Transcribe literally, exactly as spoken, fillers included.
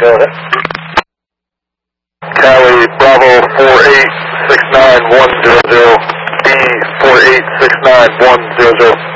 Go ahead. Cali Bravo four eight six nine one zero zero, B four eight six nine one zero zero.